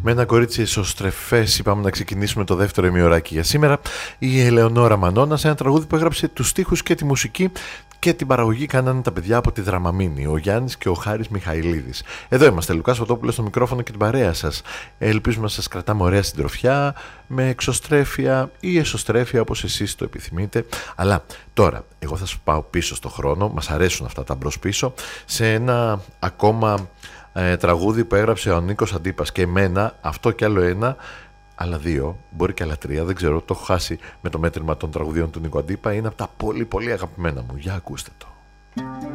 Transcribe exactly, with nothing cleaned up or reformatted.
Με ένα κορίτσι εσωστρεφές είπαμε να ξεκινήσουμε το δεύτερο ημιωράκι για σήμερα. Η Ελεονόρα Μανώνα σε ένα τραγούδι που έγραψε τους στίχους και τη μουσική και την παραγωγή κάνανε τα παιδιά από τη Δραμαμίνη, ο Γιάννης και ο Χάρης Μιχαηλίδης. Εδώ είμαστε, Λουκάς Φωτόπουλος στο μικρόφωνο και την παρέα σας. Ελπίζουμε να σας κρατάμε ωραία συντροφιά, με εξωστρέφεια ή εσωστρέφεια όπως εσείς το επιθυμείτε. Αλλά τώρα, εγώ θα σου πάω πίσω στο χρόνο, μας αρέσουν αυτά τα μπρος πίσω, σε ένα ακόμα ε, τραγούδι που έγραψε ο Νίκος Αντίπας και εμένα, αυτό κι άλλο ένα, άλλα δύο, μπορεί και άλλα τρία, δεν ξέρω, το έχω χάσει με το μέτρημα των τραγουδιών του Νίκο Αντίπα, είναι από τα πολύ πολύ αγαπημένα μου. Για ακούστε το.